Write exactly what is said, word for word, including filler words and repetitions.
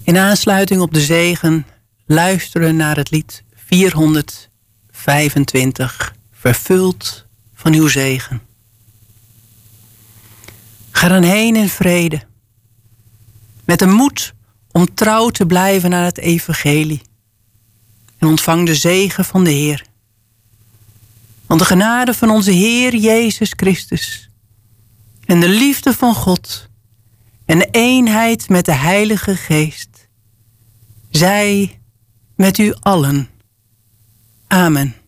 In aansluiting op de zegen luisteren naar het lied vierhonderdvijfentwintig, vervuld van uw zegen. Ga dan heen in vrede, met de moed om trouw te blijven aan het evangelie. En ontvang de zegen van de Heer. Want de genade van onze Heer Jezus Christus en de liefde van God en de eenheid met de Heilige Geest, zij met u allen. Amen.